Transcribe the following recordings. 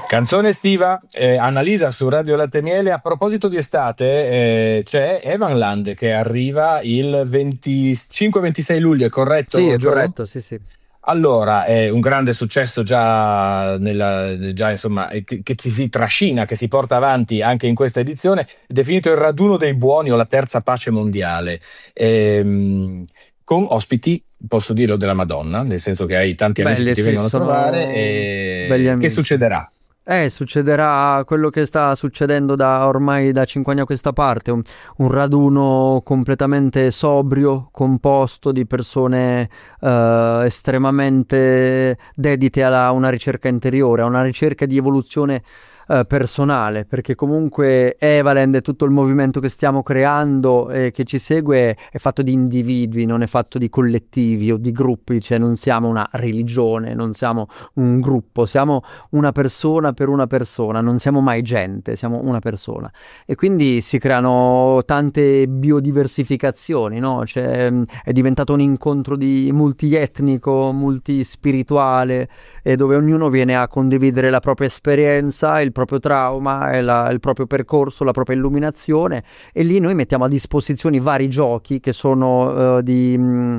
Canzone estiva, Annalisa su Radio Latte e Miele. A proposito di estate, c'è Evanland che arriva il 25-26 luglio, è corretto? Sì, è Gio? corretto, sì. Allora, è un grande successo già insomma, che si trascina, che si porta avanti anche in questa edizione, definito il raduno dei buoni o la terza pace mondiale. Con ospiti, posso dirlo, della Madonna, nel senso che hai tanti amici che ti vengono a trovare. Che succederà? Succederà quello che sta succedendo ormai da 5 anni a questa parte, un raduno completamente sobrio, composto di persone estremamente dedite a una ricerca interiore, a una ricerca di evoluzione personale, perché comunque Evaland e tutto il movimento che stiamo creando e che ci segue è fatto di individui, non è fatto di collettivi o di gruppi, cioè non siamo una religione, non siamo un gruppo, siamo una persona per una persona, non siamo mai gente, siamo una persona, e quindi si creano tante biodiversificazioni, no? Cioè, è diventato un incontro di multietnico, multispirituale, e dove ognuno viene a condividere la propria esperienza, il proprio trauma, il proprio percorso, la propria illuminazione, e lì noi mettiamo a disposizione vari giochi che sono di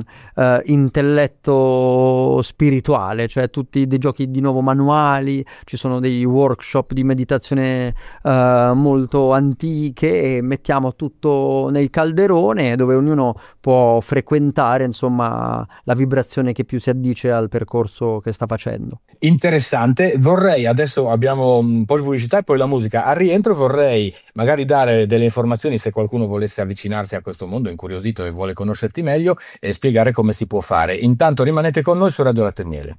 intelletto spirituale, cioè tutti dei giochi di nuovo manuali, ci sono dei workshop di meditazione molto antiche, e mettiamo tutto nel calderone dove ognuno può frequentare, insomma, la vibrazione che più si addice al percorso che sta facendo. Interessante. Vorrei, adesso abbiamo un po' di pubblicità e poi la musica. Al rientro vorrei magari dare delle informazioni, se qualcuno volesse avvicinarsi a questo mondo incuriosito e vuole conoscerti meglio, e spiegare come si può fare. Intanto rimanete con noi su Radio Latte e Miele.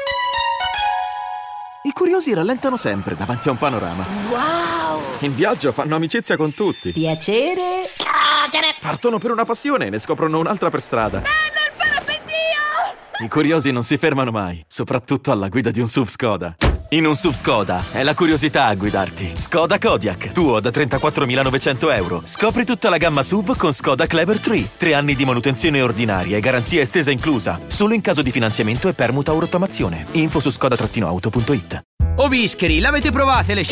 I curiosi rallentano sempre davanti a un panorama. Wow! In viaggio fanno amicizia con tutti. Piacere. Partono per una passione e ne scoprono un'altra per strada. Bello il parapendio! I curiosi non si fermano mai, soprattutto alla guida di un SUV Skoda. In un SUV Skoda è la curiosità a guidarti. Skoda Kodiaq, tuo da 34.900 euro. Scopri tutta la gamma SUV con Skoda Clever 3. 3 anni di manutenzione ordinaria e garanzia estesa inclusa. Solo in caso di finanziamento e permuta o rottamazione. Info su skoda-auto.it. Oh bischeri, l'avete provate le